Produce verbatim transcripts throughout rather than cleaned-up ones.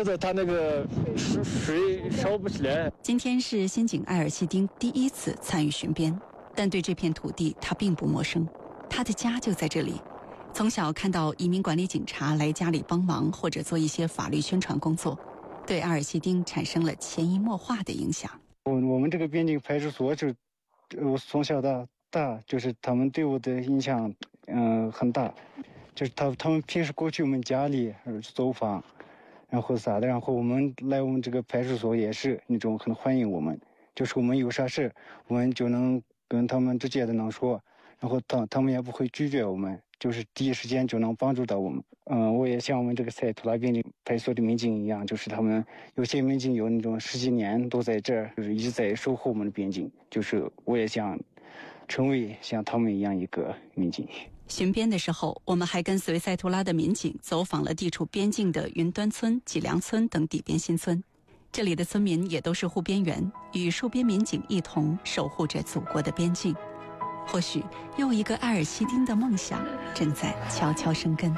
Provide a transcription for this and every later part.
的它那个水烧不起来。 今天是新井埃尔西丁第一次参与巡边，但对这片土地他并不陌生，他的家就在这里。从小看到移民管理警察来家里帮忙或者做一些法律宣传工作，对埃尔西丁产生了潜移默化的影响。 我我们这个边境派出所就，我从小到大就是他们对我的影响，嗯、呃、很大，就是他他们平时过去我们家里走访，然后啥的，然后我们来我们这个派出所也是那种很欢迎我们，就是我们有啥事我们就能跟他们直接的能说，然后他他们也不会拒绝我们。就是第一时间就能帮助到我们。嗯，我也像我们这个塞图拉边境派出所的民警一样，就是他们有些民警有那种十几年都在这儿，就是一直在守护我们的边境。就是我也想成为像他们一样一个民警。 巡边的时候，我们还跟随塞图拉的民警走访了地处边境的云端村、脊梁村等底边新村。这里的村民也都是护边员，与戍边民警一同守护着祖国的边境。或许又一个埃尔西丁的梦想正在悄悄生根。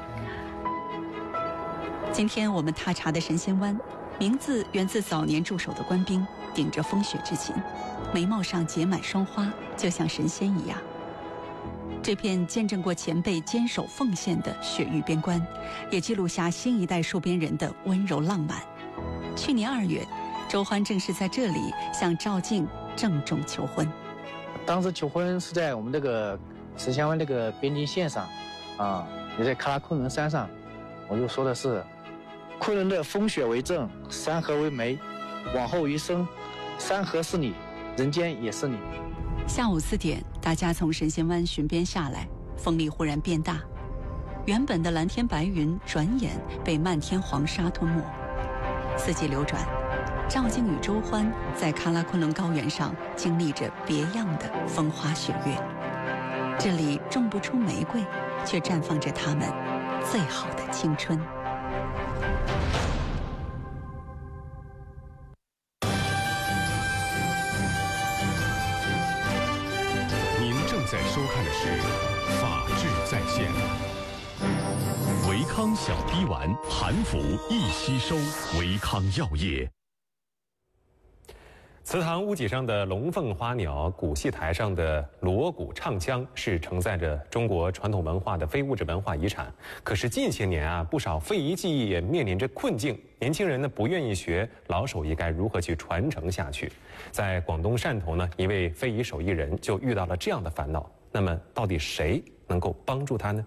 今天我们踏查的神仙湾，名字源自早年驻守的官兵，顶着风雪执勤，眉毛上结满霜花，就像神仙一样。这片见证过前辈坚守奉献的雪域边关，也记录下新一代戍边人的温柔浪漫。去年二月，周欢正是在这里向赵静郑重求婚。 当时求婚是在我们这个石香湾这个边境线上，啊，也在喀拉昆仑山上。我就说的是，昆仑的风雪为证，山河为媒，往后余生，山河是你，人间也是你。 下午四点，大家从神仙湾巡边下来，风力忽然变大，原本的蓝天白云转眼被漫天黄沙吞没。四季流转，赵静与周欢在喀拉昆仑高原上经历着别样的风花雪月。这里种不出玫瑰，却绽放着他们最好的青春。 您正在收看的是《法治在线》。维康小滴丸，含服易吸收，维康药业。 祠堂屋脊上的龙凤花鸟，古戏台上的锣鼓唱腔，是承载着中国传统文化的非物质文化遗产。可是近些年啊，不少非遗技艺也面临着困境，年轻人呢不愿意学，老手艺该如何去传承下去？在广东汕头呢，一位非遗手艺人就遇到了这样的烦恼。那么，到底谁能够帮助他呢？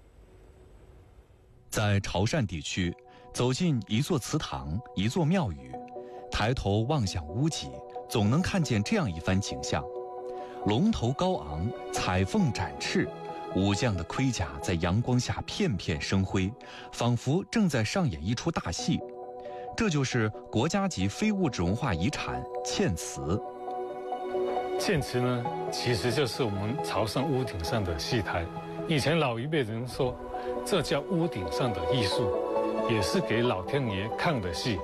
在潮汕地区，走进一座祠堂、一座庙宇，抬头望向屋脊，总能看见这样一番景象：龙头高昂，彩凤展翅，武将的盔甲在阳光下片片生辉，仿佛正在上演一出大戏。这就是国家级非物质文化遗产嵌瓷。 嵌瓷呢，其实就是我们潮汕屋顶上的戏台。以前老一辈人说，这叫屋顶上的艺术，也是给老天爷看的戏。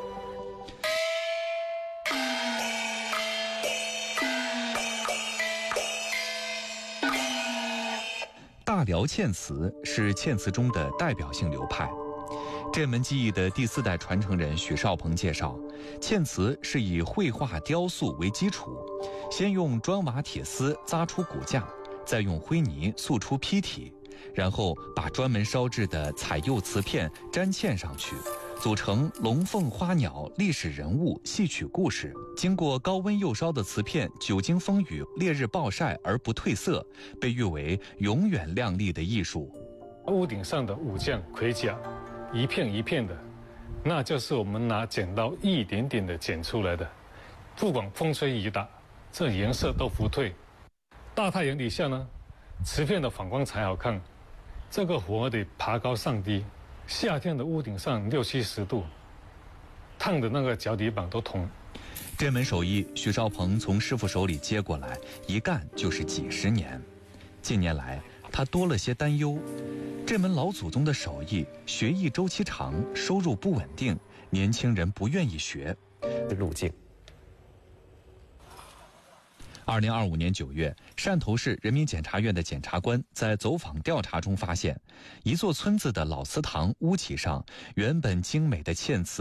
大辽嵌瓷是嵌瓷中的代表性流派。这门技艺的第四代传承人许绍鹏介绍，嵌瓷是以绘画雕塑为基础，先用砖瓦铁丝扎出骨架，再用灰泥塑出坯体，然后把专门烧制的彩釉瓷片粘嵌上去，组成龙凤花鸟、历史人物、戏曲故事。经过高温釉烧的瓷片，久经风雨、烈日暴晒而不褪色，被誉为永远亮丽的艺术。 屋顶上的武将盔甲，一片一片的，那就是我们拿剪刀一点点的剪出来的。不管风吹雨打，这颜色都不褪。大太阳底下呢，瓷片的反光才好看。这个火得爬高上低，夏天的屋顶上六七十度，烫的那个脚底板都痛。 这门手艺，许绍鹏从师傅手里接过来，一干就是几十年。近年来，他多了些担忧。这门老祖宗的手艺，学艺周期长，收入不稳定，年轻人不愿意学。 路径。 二零二五年九月，汕头市人民检察院的检察官在走访调查中发现，一座村子的老祠堂屋脊上，原本精美的嵌瓷